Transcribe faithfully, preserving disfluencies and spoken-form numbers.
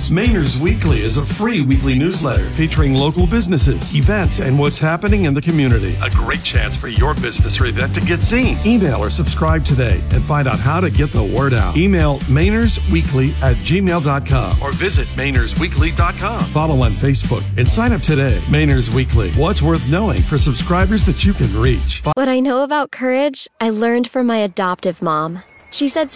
news. Mainers Weekly is a free weekly newsletter featuring local businesses, events, and what's happening in the community. A great chance for your business or event to get seen. Email or subscribe today and find out how to get the word out. Email mainersweekly at gmail dot com or visit mainers weekly dot com. Follow on Facebook and sign up today. Mainers Weekly. What's worth knowing for subscribers that you can reach. What I know about courage, I learned from my adoptive mom. She said